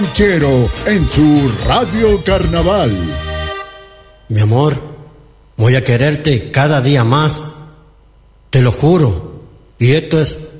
Ranchero en su Radio Carnaval. Mi amor, voy a quererte cada día más, te lo juro, y esto es